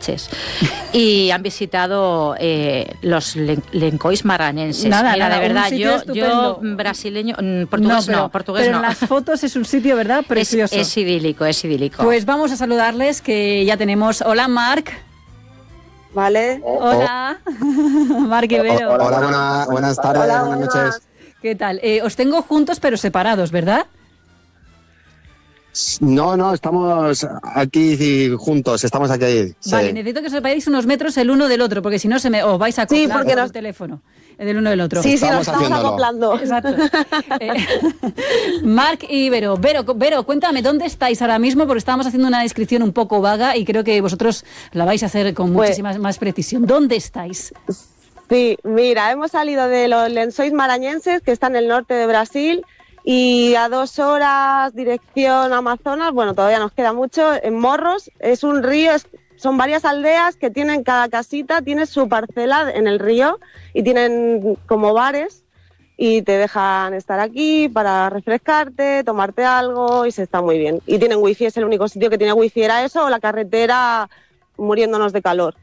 Sitges y han visitado los Lencois maranhenses. Nada, Mira, nada, de verdad, yo brasileño, portugués pero en las fotos es un sitio, ¿verdad? Precioso. Es idílico, es idílico. Pues vamos a saludarles, que ya tenemos. Hola, Marc. Vale. Hola, Marc y Vero. Hola, buenas tardes, Hola, buenas noches. ¿Qué tal? Os tengo juntos pero separados, ¿verdad? No, estamos aquí juntos, estamos aquí. Vale, Sí. necesito que os separéis unos metros el uno del otro, porque si no os vais a acoplar porque con el teléfono del uno del otro. Sí, nos Estamos estamos haciéndolo. acoplando. Exacto. Marc y Vero. Vero, cuéntame, ¿dónde estáis ahora mismo? Porque estábamos haciendo una descripción un poco vaga y creo que vosotros la vais a hacer con muchísima más precisión. ¿Dónde estáis? Sí, mira, hemos salido de los Lençóis maranhenses, que está en el norte de Brasil, y a 2 horas dirección Amazonas, bueno, todavía nos queda mucho, en Morros. Es un río, son varias aldeas que tienen, cada casita tiene su parcela en el río y tienen como bares y te dejan estar aquí para refrescarte, tomarte algo y se está muy bien. Y tienen wifi, es el único sitio que tiene wifi, era eso o la carretera muriéndonos de calor.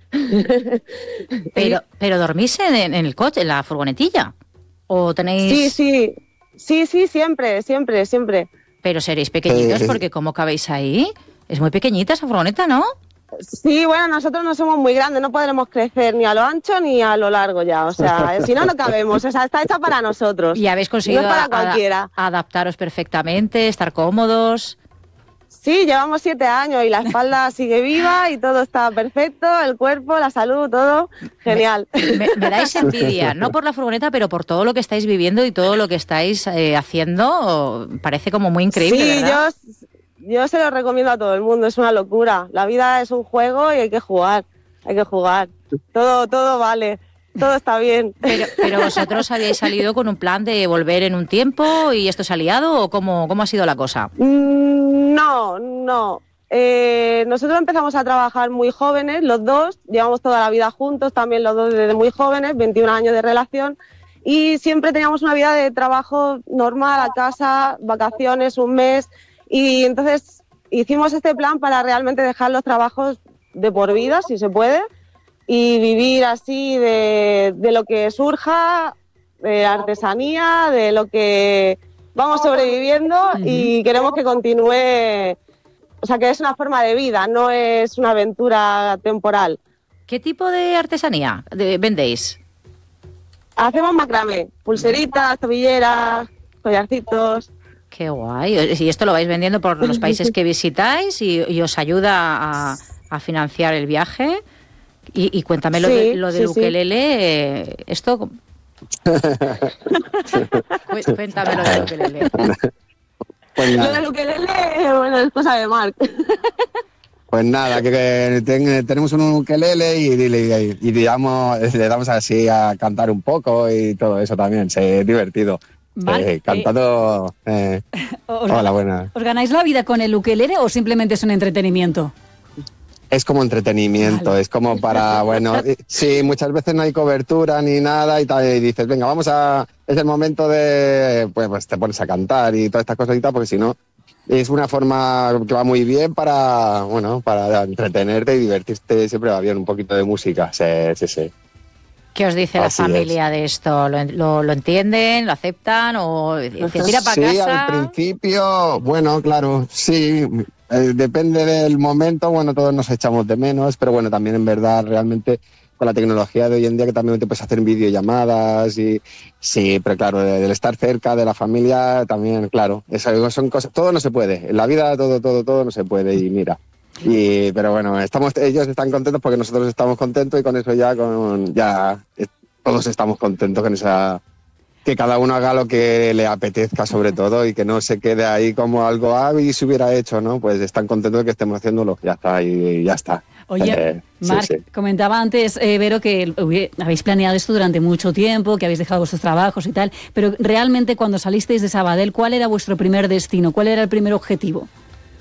Pero dormís en el coche, en la furgonetilla, ¿o tenéis...? Sí, siempre. Pero seréis pequeñitos, porque ¿cómo cabéis ahí? Es muy pequeñita esa furgoneta, ¿no? Sí, bueno, nosotros no somos muy grandes, no podremos crecer ni a lo ancho ni a lo largo ya, o sea, si no, no cabemos, o sea, está hecha para nosotros. Y habéis conseguido no es para cualquiera. Adaptaros perfectamente, estar cómodos. Sí, llevamos 7 años y la espalda sigue viva y todo está perfecto, el cuerpo, la salud, todo genial. Me dais envidia, no por la furgoneta, pero por todo lo que estáis viviendo y todo lo que estáis haciendo. Parece como muy increíble, sí, ¿verdad? Yo se lo recomiendo a todo el mundo, es una locura. La vida es un juego y hay que jugar. Todo vale. Todo está bien. Pero vosotros habíais salido con un plan de volver en un tiempo y esto se ha liado, ¿o cómo ha sido la cosa? No. Nosotros empezamos a trabajar muy jóvenes, los dos, llevamos toda la vida juntos, también los dos desde muy jóvenes, 21 años de relación, y siempre teníamos una vida de trabajo normal, a casa, vacaciones, un mes, y entonces hicimos este plan para realmente dejar los trabajos de por vida, si se puede, y vivir así de lo que surja, de artesanía, de lo que vamos sobreviviendo, y queremos que continúe, o sea, que es una forma de vida, no es una aventura temporal. ¿Qué tipo de artesanía vendéis? Hacemos macramé, pulseritas, tobilleras, collarcitos. Qué guay. ¿Y esto lo vais vendiendo por los países que visitáis y os ayuda a financiar el viaje? Y cuéntame lo del ukelele, esto... Cuéntame lo del ukelele. Pues Lo del ukelele, bueno, es cosa de Marc. Pues nada, que tenemos un ukelele y le damos así a cantar un poco y todo eso también, es divertido. Cantando... hola, buenas. ¿Os ganáis la vida con el ukelele o simplemente es un entretenimiento? Es como entretenimiento, vale. Es como para, sí, muchas veces no hay cobertura ni nada y dices, venga, es el momento de, pues te pones a cantar y todas estas cositas, porque si no, es una forma que va muy bien para entretenerte y divertirte, siempre va bien un poquito de música, sí. ¿Qué os dice la familia de esto? ¿Lo entienden? ¿Lo aceptan? ¿O se tira para casa? Sí, al principio, claro, sí. Depende del momento, todos nos echamos de menos, pero también en verdad realmente con la tecnología de hoy en día que también te puedes hacer videollamadas y sí, pero claro, del estar cerca de la familia también, claro, eso son cosas, todo no se puede, en la vida todo no se puede y mira. Pero ellos están contentos porque nosotros estamos contentos y con eso ya todos estamos contentos con esa... Que cada uno haga lo que le apetezca sobre todo y que no se quede ahí como algo, y si hubiera hecho, ¿no? Pues están contentos de que estemos haciéndolo, ya está, y ya está. Oye, Marc, comentaba antes, Vero, que habéis planeado esto durante mucho tiempo, que habéis dejado vuestros trabajos y tal, pero realmente cuando salisteis de Sabadell, ¿cuál era vuestro primer destino? ¿Cuál era el primer objetivo?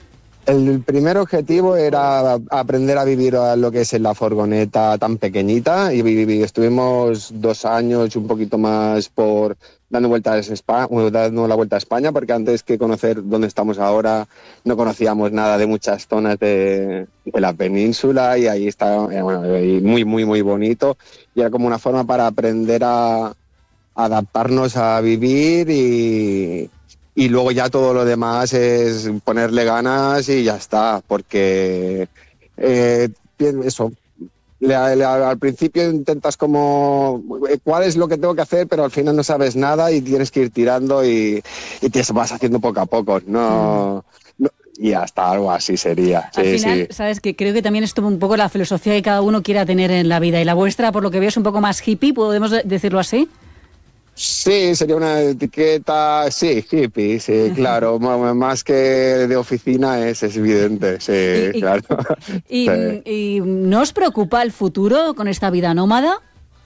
El primer objetivo era aprender a vivir lo que es en la furgoneta tan pequeñita y estuvimos 2 años y un poquito más dando la vuelta a España, porque antes que conocer dónde estamos ahora no conocíamos nada de muchas zonas de la península, y ahí está muy, muy, muy bonito, y era como una forma para aprender a adaptarnos a vivir y luego ya todo lo demás es ponerle ganas y ya está, porque eso, al principio intentas como, ¿cuál es lo que tengo que hacer? Pero al final no sabes nada y tienes que ir tirando y te vas haciendo poco a poco, no, y hasta algo así sería. Al final, sabes que creo que también es un poco la filosofía que cada uno quiera tener en la vida, y la vuestra, por lo que veo, es un poco más hippie, ¿podemos decirlo así? Sí, sería una etiqueta, sí, hippie, sí, claro, más que de oficina es evidente, sí, claro. ¿Y no os preocupa el futuro con esta vida nómada?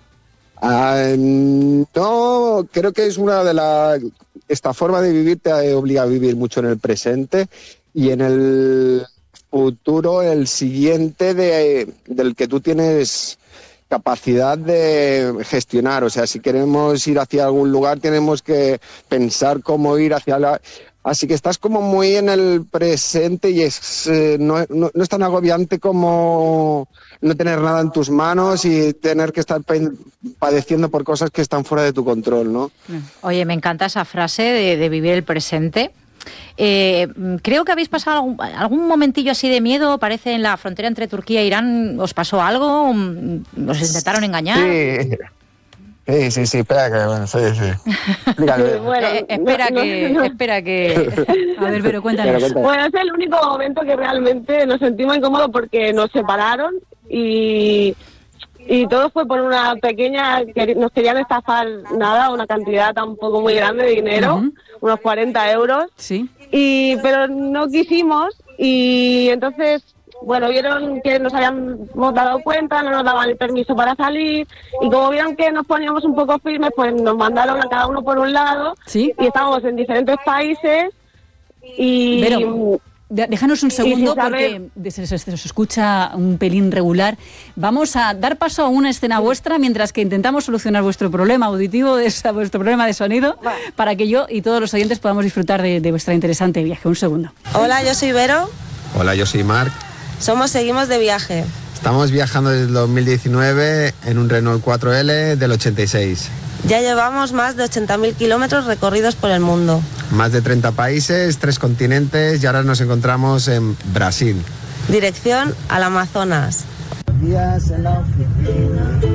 No, creo que es esta forma de vivir te obliga a vivir mucho en el presente, y en el futuro, el siguiente del que tú tienes capacidad de gestionar. O sea, si queremos ir hacia algún lugar, tenemos que pensar cómo ir Así que estás como muy en el presente, y no es tan agobiante como no tener nada en tus manos y tener que estar padeciendo por cosas que están fuera de tu control, ¿no? Oye, me encanta esa frase de vivir el presente. Creo que habéis pasado algún momentillo así de miedo, parece, en la frontera entre Turquía e Irán. ¿Os pasó algo? ¿Os intentaron engañar? Sí, espera que... Bueno, sí. Bueno, espera que... A ver, pero cuéntanos. Bueno, es el único momento que realmente nos sentimos incómodos, porque nos separaron y todo fue por una pequeña, que nos querían estafar una cantidad tampoco muy grande de dinero, unos 40 euros. Sí. Pero no quisimos, y entonces, bueno, vieron que nos habíamos dado cuenta, no nos daban el permiso para salir, y como vieron que nos poníamos un poco firmes, pues nos mandaron a cada uno por un lado. ¿Sí? Y estábamos en diferentes países y... Pero, déjanos un segundo, porque se escucha un pelín regular. Vamos a dar paso a una escena vuestra mientras que intentamos solucionar vuestro problema auditivo, vuestro problema de sonido, para que yo y todos los oyentes podamos disfrutar de vuestra interesante viaje. Un segundo. Hola, yo soy Vero. Hola, yo soy Marc. Seguimos de viaje. Estamos viajando desde el 2019 en un Renault 4L del 86. Ya llevamos más de 80.000 kilómetros recorridos por el mundo. Más de 30 países, 3 continentes, y ahora nos encontramos en Brasil. Dirección al Amazonas. Días en la oficina.